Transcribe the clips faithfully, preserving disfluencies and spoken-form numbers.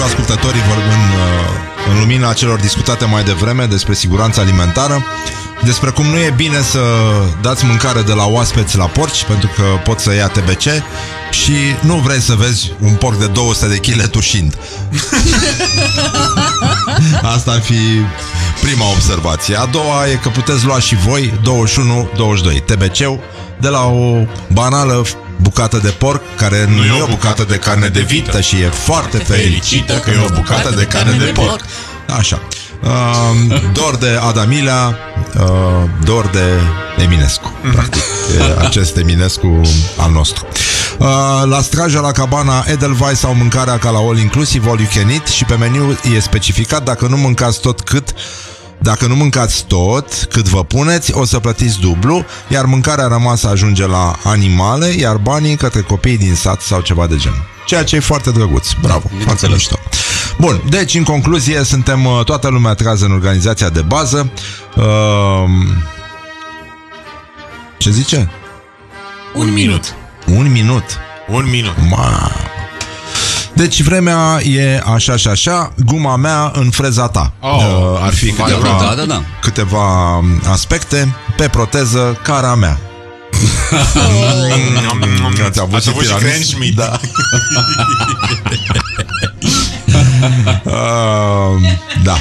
Ascultătorii vor în, în lumina celor discutate mai devreme despre siguranța alimentară, despre cum nu e bine să dați mâncare de la oaspeți la porci, pentru că pot să ia T B C și nu vrei să vezi un porc de două sute de kilograme tușind. Asta ar fi prima observație. A doua e că puteți lua și voi douăzeci și unu douăzeci și doi T B C-ul de la o banală bucată de porc, care nu, nu e o bucată de carne de vită și e foarte fericită că e o bucată de carne de porc. Așa. Uh, dor de Adamilea, uh, dor de Eminescu, mm-hmm. practic. E acest Eminescu al nostru. Uh, la Straja, la Cabana, Edelweiss sau mâncarea ca la All Inclusive, All You Can Eat, și pe meniu e specificat: dacă nu mâncați tot cât Dacă nu mâncați tot cât vă puneți, o să plătiți dublu, iar mâncarea rămasă ajunge la animale, iar banii către copiii din sat sau ceva de genul. Ceea ce e foarte drăguț. Bravo, da, foarte mișto. Bun, deci în concluzie suntem toată lumea trează în organizația de bază. uh, Ce zice? Un minut. Un minut. Un minut. Ma. Deci vremea e așa și așa, guma mea în freza ta. Oh, uh, ar fi câteva, da, da, da. câteva aspecte. Pe proteză, cara mea. Ați avut și Krenschmidt. Da. uh, Da.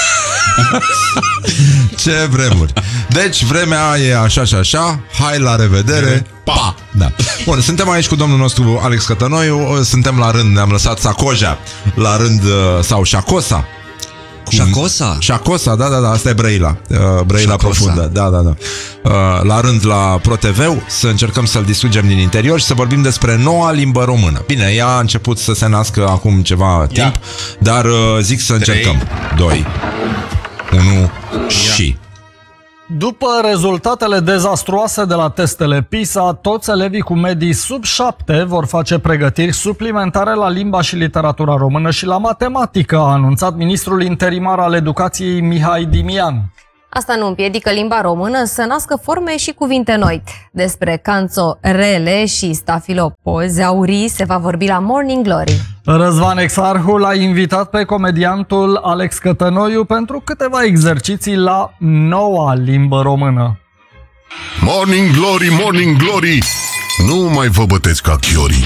Ce vremuri. Deci vremea e așa și așa. Hai, la revedere. Pa! Da. Bun, suntem aici cu domnul nostru Alex Cătănoiu. Suntem la rând, ne-am lăsat Sacoja la rând, sau Șacosa. Șacosa? Șacosa, da, da, da, asta e Brăila. uh, Brăila Șacosa. profundă. Da, da, da. uh, La rând la ProTV, să încercăm să-l distrugem din interior și să vorbim despre noua limbă română. Bine, ea a început să se nască acum ceva timp, Ia. dar uh, zic să încercăm. Doi unu și... După rezultatele dezastruoase de la testele PISA, toți elevii cu medii sub șapte vor face pregătiri suplimentare la limba și literatura română și la matematică, a anunțat ministrul interimar al educației Mihai Dimian. Asta nu împiedică limba română să nască forme și cuvinte noi. Despre canțorele și stafilopozi aurii se va vorbi la Morning Glory. Răzvan Exarhu l-a invitat pe comediantul Alex Cătănoiu pentru câteva exerciții la noua limbă română. Morning Glory, Morning Glory! Nu mai vă băteți ca chiorii!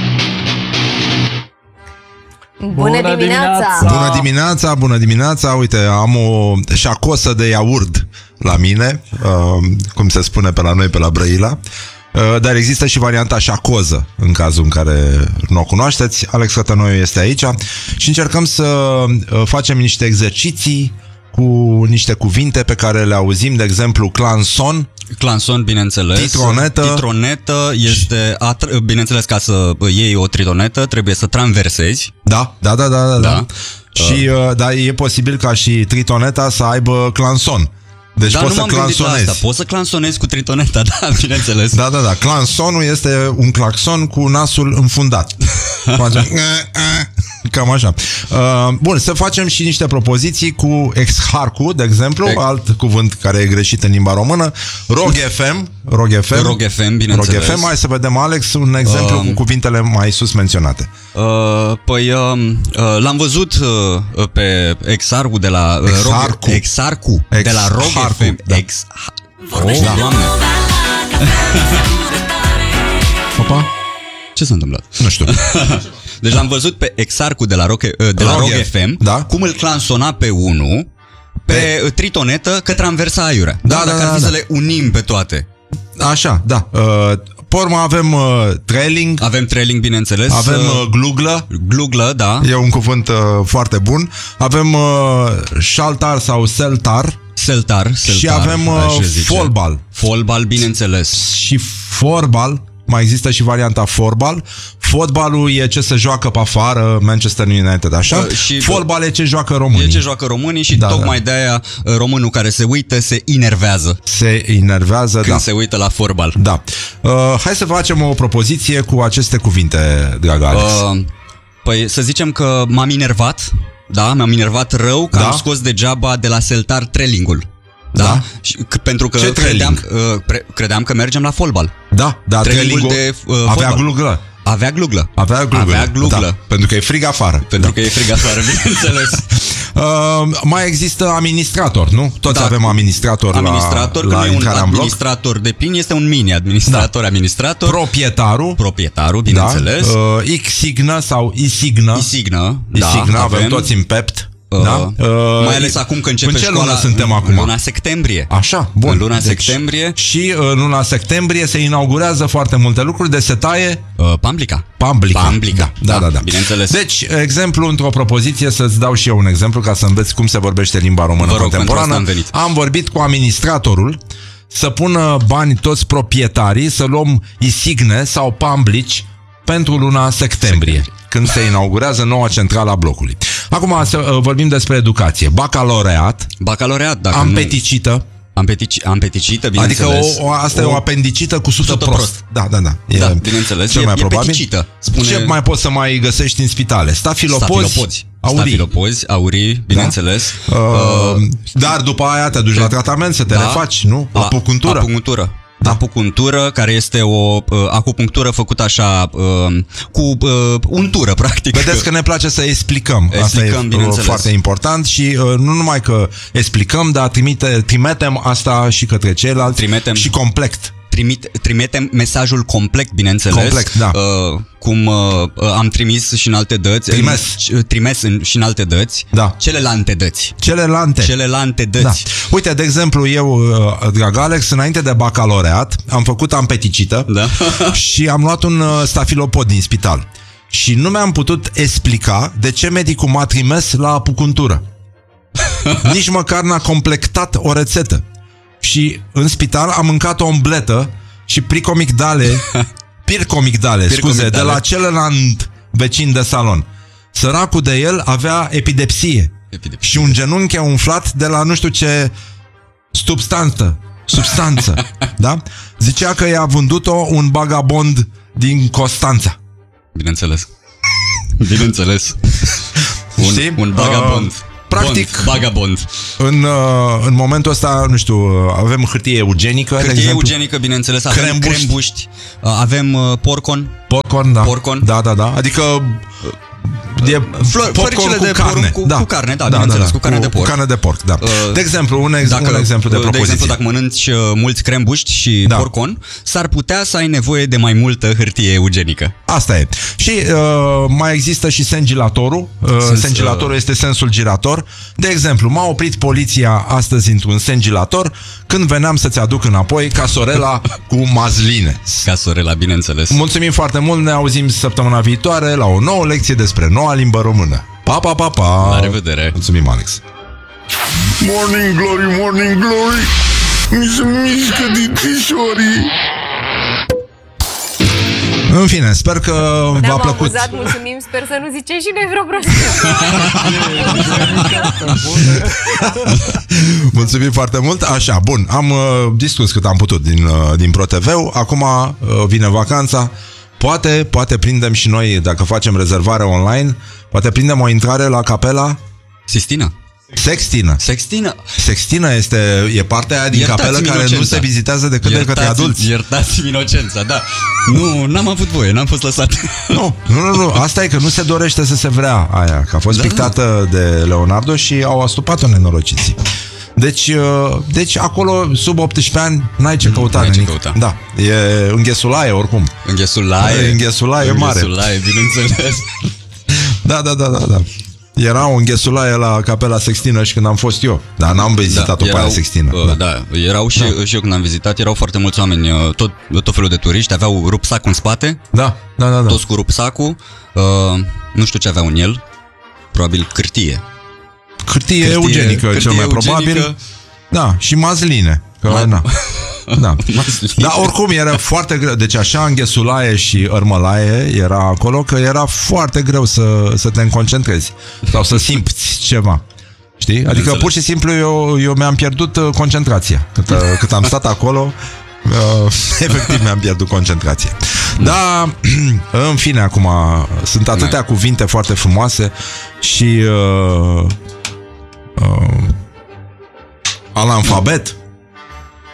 Bună, Bună dimineața! dimineața! Bună dimineața, bună dimineața. Uite, am o șacosă de iaurt la mine, uh, cum se spune pe la noi, pe la Brăila. Uh, dar există și varianta șacoză, în cazul în care nu o cunoașteți. Alex Cătănoiu este aici și încercăm să uh, facem niște exerciții cu niște cuvinte pe care le auzim, de exemplu, clanson. Clanson, bineînțeles. Titronetă. Titronetă este, a, bineînțeles, ca să iei o tritonetă, trebuie să transversezi. Da, da, da, da, da. Da. da. Și uh, da, e posibil ca și tritoneta să aibă clanson. Deci Dar poți nu să m-am gândit la clansonezi. asta. Poți să clansonezi cu tritoneta, da, bineînțeles. Da, da, da. Clansonul este un claxon cu nasul înfundat. Cam așa. Uh, bun, să facem și niște propoziții cu exharcu, de exemplu, Ex- alt cuvânt care e greșit în limba română. Rog F M, Rog F M. Rog F M, bineînțeles. Rog F M, hai să vedem, Alex, un exemplu Um, cu cuvintele mai sus menționate. Uh, păi uh, uh, l-am văzut uh, pe Exarcu de la uh, Exarcu. Rog, Exarcu de la Rog Exarcu, F M. da. Ex oh, Doamne. Opa? Ce s-a întâmplat? Nu știu. Deci l-am văzut pe Exarcu de la Rog, de la Rog Rog F- F M, da. cum îl clansona pe unul, pe, pe tritonetă, că transversa aiurea. Da, Da, da, dacă da, ar fi da. să le unim pe toate. Așa, da. Uh, pe urmă avem uh, trailing, Avem trailing, bineînțeles. avem uh, uh, gluglă. gluglă, da. E un cuvânt uh, foarte bun. Avem uh, șaltar sau seltar. Seltar, seltar. Și avem uh, așa zice. folbal. Folbal, bineînțeles. Și forbal. Mai există și varianta forbal. Fotbalul e ce se joacă pe afară, Manchester United, așa? Uh, și- Forbal e ce joacă românii. E ce joacă românii și Da, tocmai de-aia uh, românul care se uită se inervează Se enervează, când da. se uită la fotbal. Da. Uh, hai să facem o propoziție cu aceste cuvinte, dragă Alex. Uh, păi să zicem că m-am inervat, da, m-am inervat rău că Da. am scos degeaba de la seltar trailingul. Da? Da. Și, c- pentru că Ce credeam, trailing? uh, pre, credeam că mergem la fotbal. Da, da, trailingul trailingul de, uh, avea fotbal. gluglă. Avea gluglă. Avea gluglă. Avea gluglă. Da, pentru că e frig afară. Pentru că e frig afară, bineînțeles. Uh, mai există administrator, nu? Toți Da. avem administrator, Administrator, la, că la nu e un intrarea în bloc. administrator de plin, este un mini-administrator, Da. administrator. Proprietarul. Proprietarul, bineînțeles. Da? Uh, X-Signă sau I-Signă. I-Signă, I-Signă, da, avem avem. toți în pept. Uh, Da? Uh, mai ales acum că începe în ce școala. lună suntem acum? În luna septembrie. Așa, bun. În luna Deci, septembrie. Și în luna septembrie se inaugurează foarte multe lucruri, de se taie Uh, Pamblica. Pamblica. Pamblica. Da, da, da, da. Bineînțeles. Deci, exemplu, într-o propoziție, să-ți dau și eu un exemplu ca să înveți cum se vorbește limba română Vă rog, contemporană. pentru asta am venit. Am vorbit cu administratorul să pună bani toți proprietarii, să luăm isigne sau pamblici pentru luna septembrie, când se inaugurează noua centrală a blocului. Acum să uh, vorbim despre educație. Bacaloreat, Bacaloreat, dacă ampeticită, nu... Ampetici, ampeticită, adică bineînțeles. o, o, asta o, e o apendicită cu sută, sută prost. prost. Da, da, da. E Da, bineînțeles. cel E- mai e probabil. peticită, spune- Ce mai poți să mai găsești în spitale? Stafilopozi, Stafilopozi. aurii. Stafilopozi, aurii, bineînțeles. Uh, dar după aia te duci la tratament să te da, refaci, nu? la Apunctură. Apunctură. Da. Apunctură, care este o uh, acupunctură făcută așa uh, cu uh, untură, practic. Vedeți că ne place să explicăm. Asta Explicăm, e bineînțeles. foarte important și uh, nu numai că explicăm, dar trimite, trimitem asta și către ceilalți Trimitem. și complet. Trimit, trimitem mesajul complet, bineînțeles. Complet, da. Uh, cum uh, uh, am trimis și în alte dăți. Trimes. În, trimes în, și în alte dăți. Da. Celelalte dăți. Celelalte. Celelalte dăți. Da. Uite, de exemplu, eu, uh, drag Alex, înainte de bacaloreat, am făcut ampeticită Da. și am luat un uh, stafilopod din spital. Și nu mi-am putut explica de ce medicul m-a trimis la apucuntură. Nici măcar n-a completat o rețetă. Și în spital am mâncat o ombletă și pricomigdale, pircomigdale, scuze, Pircomigdale. de la celălalt vecin de salon. Săracul de el avea epidepsie. Epidepsie. Și un genunchi umflat de la nu știu ce substanță, substanță, da? Zicea că i-a vândut-o un bagabond din Constanța. Bineînțeles. Bineînțeles. Un, Știi? un vagabond. Uh, practic- Bond, vagabond. În, uh, în momentul ăsta, nu știu, uh, avem hârtie eugenică, de Hârtie exemplu. eugenică, bineînțeles. Avem Crembuști. crembuști. uh, Avem uh, porcon. Popcorn, da. Porcon. Da, da, da. Adică e Flor- popcorn floricile cu de carne. porc, cu- cu carne, da, bineînțeles, cu carne de porc. Cu carne de porc, da. Uh, de exemplu, un, ex- Dacă, un exemplu de de propoziție. exemplu, dacă mănânci uh, mulți crembuști și Da. porcon, s-ar putea să ai nevoie de mai multă hârtie eugenică. Asta e. Și uh, mai există și sengilatorul. Uh, Sens- sengilatorul este sensul girator. De exemplu, m-a oprit poliția astăzi într-un sengilator când veneam să-ți aduc înapoi casorela cu mazline. Ca sorela, bineînțeles. Mulțumim foarte mult, ne auzim săptămâna viitoare la o nouă lecție despre noua limbă română. Pa, pa, pa, pa! La revedere! Mulțumim, Alex! Morning glory, morning glory, mi se mișcă dințișorii. În fine, sper că v-a Ne-am plăcut. amuzat, mulțumim, sper să nu ziceți și noi vreo prostie. Mulțumim foarte mult. Așa, bun, am uh, discutat cât am putut din, uh, din ProTV. Acum uh, vine vacanța. Poate, poate prindem și noi, dacă facem rezervare online, poate prindem o intrare la capela Sistina. Sextină. Sextină. Sextină este, e partea aia din Iertați-mi capelă care nu inocența. se vizitează decât de către Iertați- adulți. Iertați-mi inocența, da. Nu, n-am avut voie, n-am fost lăsat. Nu, nu, nu, nu, asta e că nu se dorește să se vrea aia, că a fost Da. pictată de Leonardo și au astupat-o nenorociții. Deci, uh, deci acolo, sub optsprezece ani, n-ai ce căuta, n-ai ce nenic. căuta. Da, e înghesulaie oricum. Înghesulaie. Înghesulaie mare. Înghesulaie, bineînțeles. Da, da, da, da, da. Era o înghesulaie la Capela Sextină și când am fost eu. Dar n-am vizitat-o pe aia Sextină. uh, da. erau și, Da. și eu când am vizitat, erau foarte mulți oameni, uh, tot, tot felul de turiști, aveau rupsac în spate, Da, da, da, da. toți cu rupsacul, uh, nu știu ce aveau în el, probabil cârtie. Hârtie eugenică, cel mai probabil. Da, și mazline. Că, Ma- na. Da. Mazline. Da, oricum era foarte greu. Deci așa înghesulaie și ărmălaie era acolo, că era foarte greu să, să te concentrezi sau să simți ceva. Știi? Adică Înțeleg. pur și simplu eu, eu mi-am pierdut uh, concentrația. Cât, uh, cât am stat acolo, uh, efectiv mi-am pierdut concentrația. Da, în fine, acum sunt atâtea cuvinte foarte frumoase și uh, uh, alalfabet.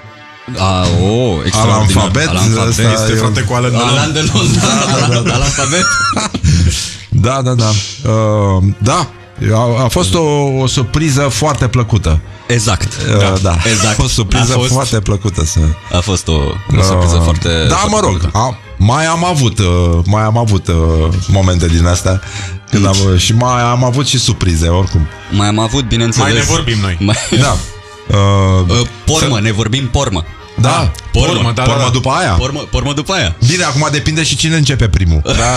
A, oh, extraordinar. Alalfabet, Alalfabet. ăsta Este e frate cu Alan Delon. Alan Delon, da, da, da, alalfabet. Da, da, da. Uh, da, a, a fost o, o surpriză foarte plăcută. Exact. Uh, da, da. Exact. A fost o surpriză A fost- foarte plăcută să... A fost o, o surpriză Uh, foarte... Da, foarte mă rog, plăcută. a, mai am avut uh, mai am avut uh, momente din astea când am, și mai am avut și surprize oricum. Mai am avut, bineînțeles... Mai ne vorbim noi. Mai... Da. Uh, Uh, pormă, ne vorbim pormă. da, Pormă, Pormă, da, pormă da, da. după aia. Pormă, pormă după aia. Bine, acum depinde și cine începe primul. Da.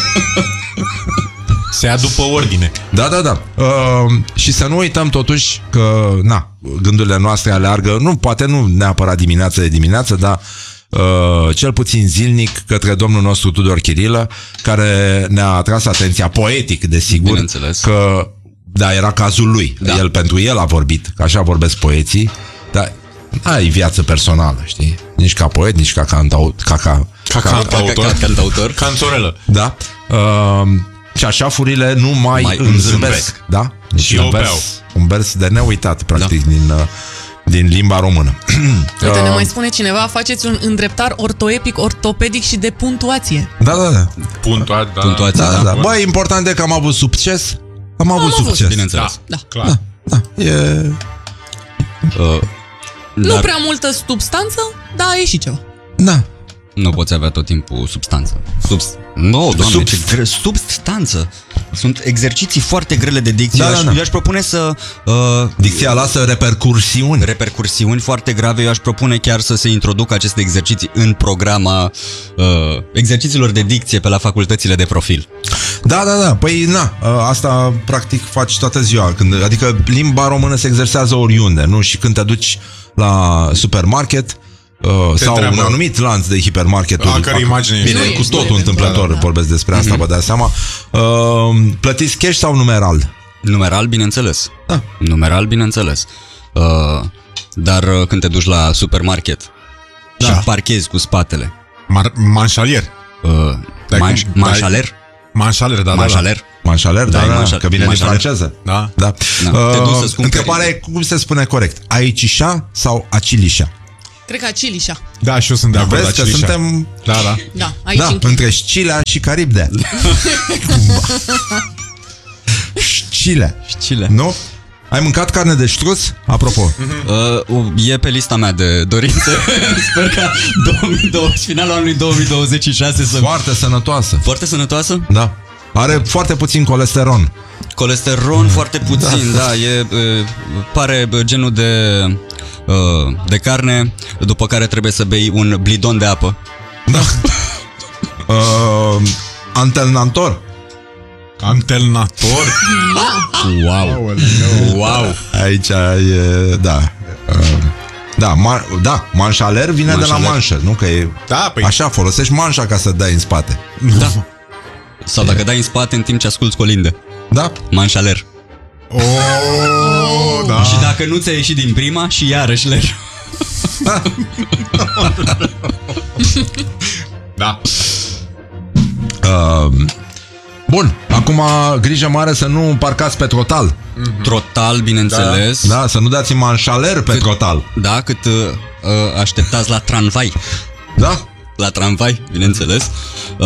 Se ia după ordine. Da, da, da. Uh, și să nu uităm totuși că, na, gândurile noastre aleargă, nu, poate nu neapărat dimineață de dimineață, dar uh, cel puțin zilnic către domnul nostru Tudor Chirilă, care ne-a atras atenția poetic, desigur, Bineînțeles. că, da, era cazul lui. Da. El, pentru el a vorbit, că așa vorbesc poeții, dar ai viață personală, știi? Nici ca poet, nici ca cantaut, ca, ca, Ca cantautor. Ca cantautor. Canțorelă. da. Uh, și așa furile nu mai, Mai îmi îmi zâmbesc. Da? Deci Și un o vers, beau. un vers de neuitat, practic, da. din, uh, din limba română. Uite, ne Uh, mai spune cineva, faceți un îndreptar ortoepic, ortopedic și de puntuație. Da, da, da. Puntuat, da. Puntuație. da, da, da. Bă, important e că am avut succes. Am avut avut, succes. Bineînțeles. Da. Clar. Da, e... Uh, Nu dar prea multă substanță, dar a ieșit ceva. Da. nu poți avea tot timpul substanță. Subs... Nu, doamne, Sub- ce gre... Substanță. Sunt exerciții foarte grele de dicție. Da, eu, da, aș, da. eu aș propune să... Uh, Dicția lasă repercursiuni. repercursiuni foarte grave. Eu aș propune chiar să se introducă aceste exerciții în programa uh, exercițiilor de dicție pe la facultățile de profil. Da, da, da. Păi, na, asta practic faci toată ziua. Când, adică limba română se exersează oriunde, nu? Și când te duci la supermarket uh, sau întreabă. un anumit lanț de hipermarketuri. A cărei imagine Bine, ești? Nu cu ești, totul nu e, întâmplător da, da. vorbesc despre asta, vă dați seama. Uh, plătiți cash sau numeral? Numeral, bineînțeles. Da. Numeral, bineînțeles. Uh, dar uh, când te duci la supermarket Da. și parchezi cu spatele, Mar- manșalier. uh, Dai manș, cum- manșaler, Manșaler, da, manșaler, Manșaler, da, Da, da, manșa- că vine din manșaler. franceză. da. Da. Da. Te duci să-ți cumperi. Întrebarea e cum se spune corect. Aicișa sau acilișa? Cred că Acilișa. Da, și eu sunt de acord. Vezi că Acilișa. suntem Da, da. Da, aici da, închid. între Scilea și Caribdea. Scilea. Cile. Nu? Ai mâncat carne de ștrus? Apropo. Uh, e pe lista mea de dorințe. Sper ca două mii douăzeci, finalul anului două mii douăzeci și șase să... Foarte sănătoasă. Foarte sănătoasă? Da. Are foarte puțin colesterol. Colesterol foarte puțin, da, e, e pare genul de uh, de carne după care trebuie să bei un blidon de apă. Da. uh, Antelnantor. Antelnator. Wow. Wow. Aici e, da. Uh, da, ma, da, manșaler vine Manșaler. de la manșă, nu? Că e Da, păi. așa, folosești manșa ca să dai în spate. Da. Sau dacă dai în spate în timp ce asculți colinde. Da? Manșaler. Oh, da. Și dacă nu ți-a ieșit din prima, și iarăși ler. Da. Uh, bun, acum grijă mare să nu parcați pe trotal. Trotal, bineînțeles. Da, să nu dați manșaler pe trotal. Da, cât uh, uh, așteptați la tramvai. Da? La tramvai, bineînțeles. Uh,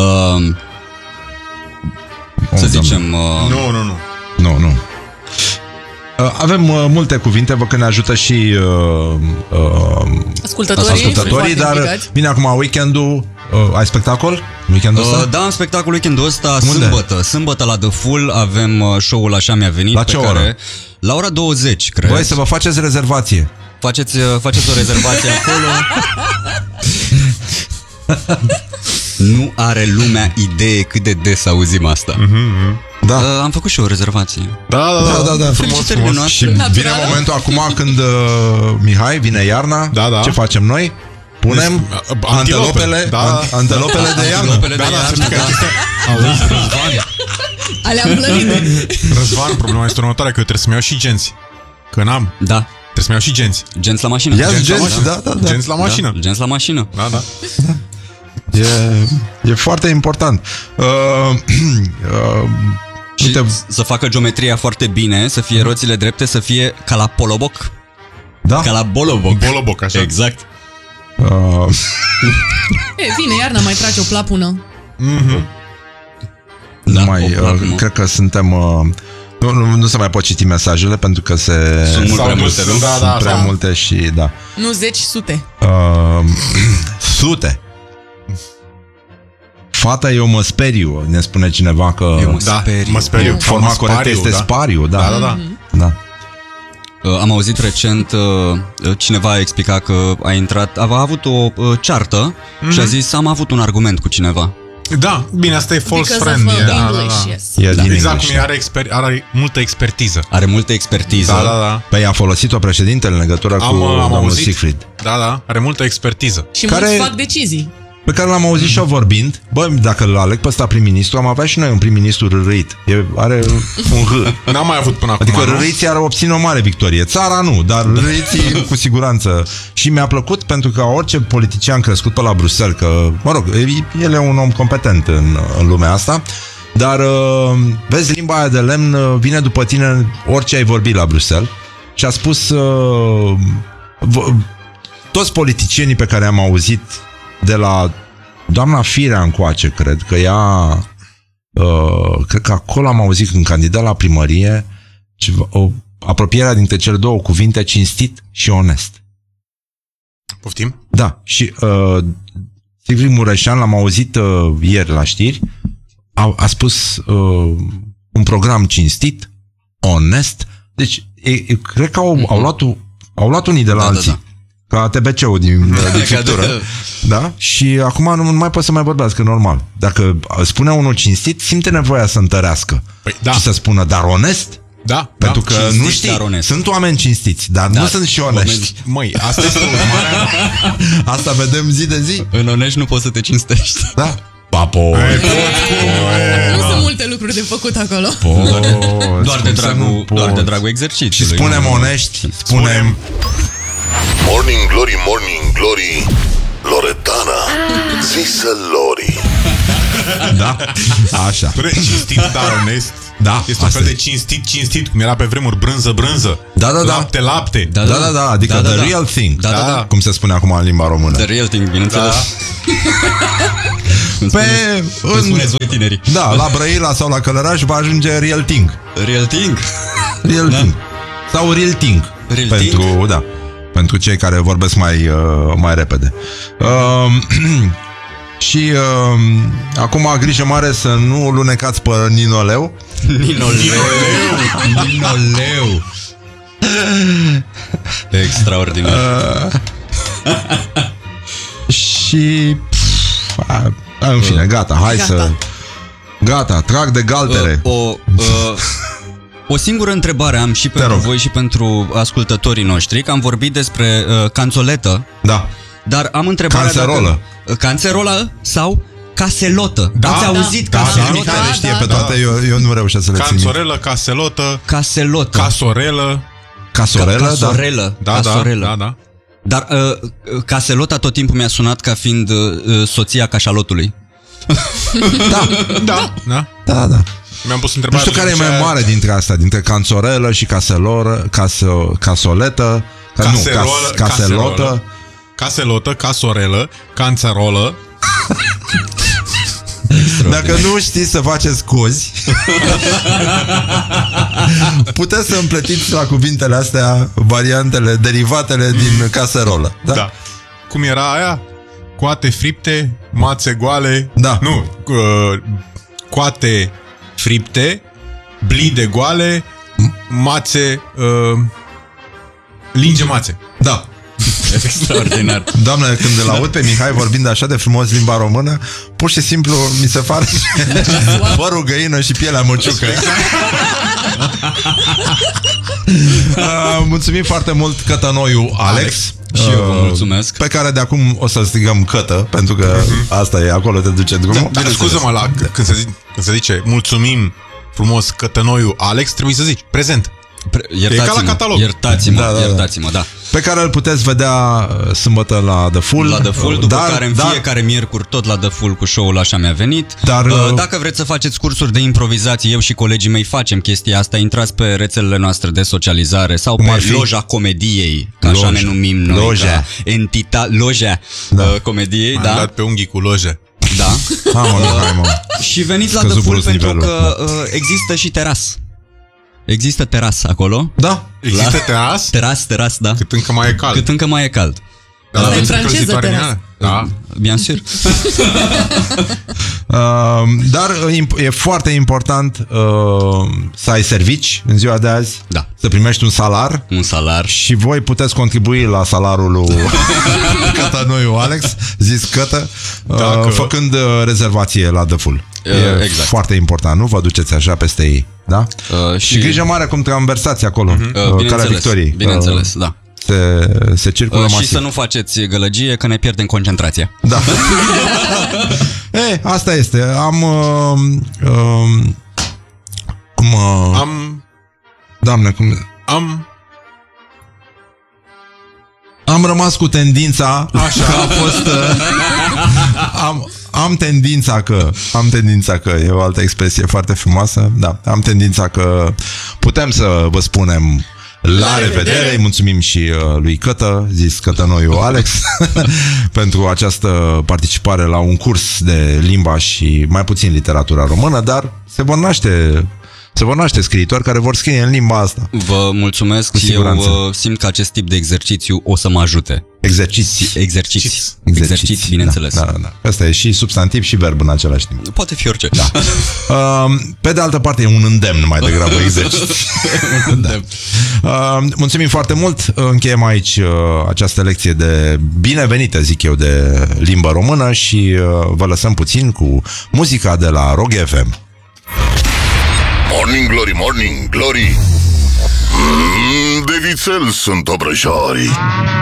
să Oh, zicem... Uh, Nu, nu, nu. Nu, nu. Uh, Avem uh, multe cuvinte, vă că ne ajută și uh, uh, Ascultătorii, ascultătorii, foarte dar implicați. vine acum weekendul. Uh, ai spectacol? Weekendul ăsta? Uh, da, în spectacolul weekendul ăsta, Unde? sâmbătă. Sâmbătă la The Full avem uh, show-ul Așa mi-a venit. La pe ce care, oră? La ora douăzeci, cred. Băi, să vă faceți rezervație. Faceți, uh, faceți o rezervație acolo. Nu are lumea idee cât de des auzim asta. Da. Uh, am făcut și eu o rezervație. Da, da, Da, da, da. Felicitările Și noastre. vine Naturală. momentul acum când uh, Mihai, vine iarna. Da, da. Ce facem noi? Punem Antilope. antelopele, Da. an- antelopele de iarnă. Antilopele Da, de da, să iarnă, știi că da. chestia... Auzi, Răzvan, Alea împlănite. Răzvan, problema este următoarea, că eu trebuie să-mi iau și genți. Că n-am. Da. Trebuie să-mi iau și genți. Genți la mașină. Ia-ți Genți la genți, mașină. da, da, da. Genți la mașină. Da, genți la mașină. Da, da. E, e foarte important. Uh, uh, Și uite, să facă geometria foarte bine, să fie roțile drepte, să fie ca la poloboc. da? Ca la boloboc. Boloboc, așa. Exact. Uh, E, vine iarna, mai trage o plapună. Mhm. nu Da, mai, o placumă. uh, cred că suntem... Uh, nu, nu, nu se mai pot citi mesajele pentru că se... Sunt mult S-au prea dus, multe, nu? da, sunt da, prea da. multe și da. Nu zeci, sute. Uh, sute. Fata, eu mă speriu, ne spune cineva că... Eu mă Da, speriu. mă speriu. Forma Mă corectă spariu, este da. spariu, da. Da, da, da. da. Uh, Am auzit recent, uh, cineva a explicat că a intrat, a avut o uh, ceartă Mhm. și a zis, am avut un argument cu cineva. Da, bine, asta e false Because friend. of uh, e, da, da, English, da. yes. E din Exact English. cum e, are, exper- are multă expertiză. Are multă expertiză. Da, da, da. Păi a folosit-o președintele în legătură Am, cu am domnul auzit. Siegfried, Da, da, are multă expertiză. Și Care- mulți fac decizii. pe care l-am auzit și eu vorbind. Bă, dacă îl aleg pe ăsta prim-ministru, am avea și noi un prim-ministru rârit. E, are un H. N-am mai avut până acum, Adică nu? râiții ar obține o mare victorie. Țara nu, dar râiții cu siguranță. Și mi-a plăcut pentru că orice politician crescut pe la Bruxelles, că, mă rog, el e un om competent în, în lumea asta, dar uh, vezi, limba aia de lemn uh, vine după tine orice ai vorbit la Bruxelles și a spus uh, v- toți politicienii pe care am auzit de la doamna Firea încoace, cred că ea uh, cred că acolo am auzit când candida la primărie ceva, o apropierea dintre cele două cuvinte, cinstit și onest. Poftim? Da, și uh, Siegfried Mureșan l-am auzit uh, ieri la știri, a, a spus uh, un program cinstit, onest, deci e, e, cred că au, au, luat, au luat unii de la Da, da, alții. da. Ca T B C-ul din, din friptură. Da? Și acum nu, nu mai pot să mai vorbească normal. Dacă spune unul cinstit, simte nevoia să întărească. Păi, da. Și să spună, dar onest? Da, Pentru da. că cinstit, nu știi, dar onest. sunt oameni cinstiți, dar Da, nu sunt și onești. Măi, asta este urmarea. Asta vedem zi de zi. În onești nu poți să te cinstești. Da. Papo. Nu sunt multe lucruri de făcut acolo. Doar de dragul, doar de dragul exercițiului. Și spunem nu- onești, spunem... Morning Glory, Morning Glory, Loredana, zisă Lori. Da, așa. Bre, cinstit, dar onest. Da, Este un asta fel e. de cinstit, cinstit, cum era pe vremuri, brânză, brânză. Da, da, da. Lapte, lapte. Da, da, da, adică Da, da, the da. real thing. Da, da, da. Cum se spune acum în limba română. The real thing, bineînțeles. Îmi Pe, spuneți- îmi în, spuneți voi tinerii. da, la Brăila sau la Călăraș va ajunge real thing. Real thing. Real Da. thing. Sau real thing. Real pentru, thing? Da, pentru cei care vorbesc mai, uh, mai repede. Uh, și uh, acum grijă mare să nu lunecați pe Ninoleu. Ninoleu. Ninoleu. Extraordinar. Și pf, a, în fine, gata, hai Gata. să gata, trag de galtere. O, o, uh, o singură întrebare am și pentru rog. voi și pentru ascultătorii noștri, că am vorbit despre uh, canțoletă, Da. dar am întrebarea Cancerolă. dacă... Uh, Cancerolă sau caselotă? Da, Ați da, auzit da, caselotă? da, Care da, știe da, pe da. toate, eu, eu nu reușesc să le țin. Canțorelă, caselotă, Caselotă. casorelă. Casorelă, da. Casorelă. Da, da, Casorelă. da, da. Dar uh, caselota tot timpul mi-a sunat ca fiind uh, soția cașalotului. Da, Da, da. da, da. Mi-am pus Nu întrebarea. știu care e mai mare dintre astea, dintre canțorelă și caseloră, caso, casoletă, ca, nu, Caserolă, cas, caselotă. caserolă. Caselotă, casorelă, canțarolă. Dacă nu știți să faceți cozi, puteți să împletiți la cuvintele astea variantele, derivatele din caserolă. Da? Da. Cum era aia? Coate fripte, mațe goale. Da. Nu, uh, coate fripte, blide goale, mațe, uh, linge mațe. Da. Extraordinar. Doamne, când îl aud pe Mihai vorbind așa de frumos limba română, pur și simplu mi se face părul găină și pielea măciucă. uh, mulțumim foarte mult Cătănoiu Alex. Alex. Și eu vă mulțumesc. Pe care de acum o să strigăm Cătă, pentru că asta e, acolo te duce drumul. Dar scuză-mă, la, când, se zice, când se zice mulțumim frumos Cătănoiu Alex, trebuie să zici prezent. Pre- E ca la iertați-mă, catalog. iertați-mă, Da, da, da. iertați-mă, da. pe care îl puteți vedea uh, sâmbătă la The Full. La The Full, după dar, care în dar, fiecare miercuri tot la The Full cu show-ul Așa mi-a venit. Dar, Uh, uh, Dacă vreți să faceți cursuri de improvizație, eu și colegii mei facem chestia asta, intrați pe rețelele noastre de socializare sau Cum ar pe fi? Loja Comediei, că așa Loja. ne numim noi, Loja. ca entita, Loja Da. uh, Comediei, Am da? dat pe unghii cu loje. Da. Ha, mă, nu, hai, mă. Și veniți la Scăzut The Full brusc pentru nivelul. că uh, există și teras. Există teras acolo. Da? Există teras? Teras, teras, da. Cât încă mai e cald. Cât încă mai e cald. Dar Asta e aveți franceză, încălzitoare în teras. ea? Da. Bien sûr. Uh, dar uh, imp- e foarte important uh, să ai servici în ziua de azi, Da. să primești un salar Un salar. și voi puteți contribui la salarul lui Cătănoiu Alex, zis Cătă, uh, Dacă- făcând uh, rezervație la The Full. Uh, E exact. foarte important, nu vă duceți așa peste ei, da? Uh, Și grijă mare cum traversați acolo, uh, Uh, Calea bineînțeles, Victoriei. bineînțeles, da. Se, se circulă Uh, și masiv. să nu faceți gălăgie, că ne pierdem concentrația. Da. E, asta este. Am... Uh, uh, cum... Uh, Am... Doamne, cum... Am... Am rămas cu tendința. Așa. Că a fost... Uh, am, am tendința că... Am tendința că... E o altă expresie foarte frumoasă. Da. Am tendința că putem să vă spunem la revedere, îi mulțumim și uh, lui Cătă, zis Cătănoiu Alex, pentru această participare la un curs de limba și mai puțin literatura română, dar se vor naște, se vor naște scriitori care vor scrie în limba asta. Vă mulțumesc Cu și eu siguranță. uh, simt că acest tip de exercițiu o să mă ajute. Exerciții. Exerciți. Exerciți, bineînțeles. Da, da, da. Asta e și substantiv și verb în același timp. Poate fi orice. Da. Uh, pe de altă parte e un îndemn mai degrabă exerciții. Da. Uh, mulțumim foarte mult. Încheiem aici uh, această lecție de binevenită, zic eu, de limbă română și uh, vă lăsăm puțin cu muzica de la Rock F M. Morning Glory, Morning Glory. Mm, de vițel sunt obrăjorii.